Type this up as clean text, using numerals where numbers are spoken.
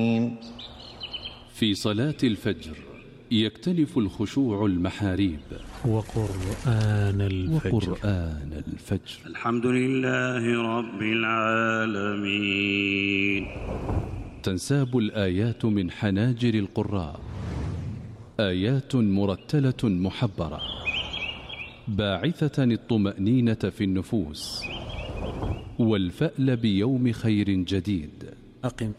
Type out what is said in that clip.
في صلاة الفجر يكتنف الخشوع المحاريب وقرآن الفجر. الحمد لله رب العالمين. تنساب الآيات من حناجر القراء، آيات مرتلة محبرة باعثة الطمأنينة في النفوس والفأل بيوم خير جديد. أقم